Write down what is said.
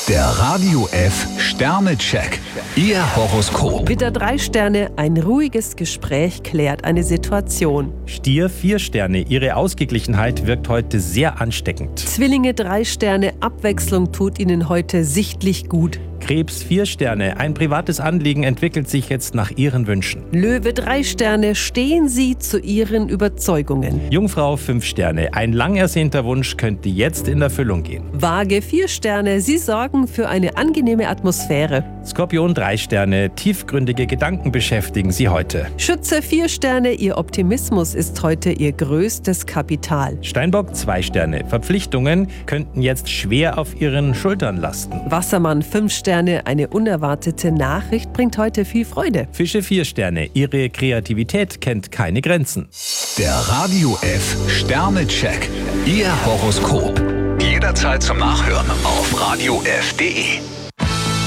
Der Radio F Sternecheck. Ihr Horoskop. Widder 3 Sterne, ein ruhiges Gespräch klärt eine Situation. Stier 4 Sterne, Ihre Ausgeglichenheit wirkt heute sehr ansteckend. Zwillinge 3 Sterne, Abwechslung tut Ihnen heute sichtlich gut. Krebs 4 Sterne, ein privates Anliegen entwickelt sich jetzt nach Ihren Wünschen. Löwe 3 Sterne, stehen Sie zu Ihren Überzeugungen. Jungfrau 5 Sterne, ein lang ersehnter Wunsch könnte jetzt in Erfüllung gehen. Waage 4 Sterne, Sie sorgen für eine angenehme Atmosphäre. Skorpion 3 Sterne, tiefgründige Gedanken beschäftigen Sie heute. Schütze 4 Sterne, Ihr Optimismus ist heute Ihr größtes Kapital. Steinbock 2 Sterne, Verpflichtungen könnten jetzt schwer auf Ihren Schultern lasten. Wassermann 5 Sterne, eine unerwartete Nachricht bringt heute viel Freude. Fische 4 Sterne, Ihre Kreativität kennt keine Grenzen. Der Radio F Sternecheck. Ihr Horoskop. Jederzeit zum Nachhören auf radiof.de.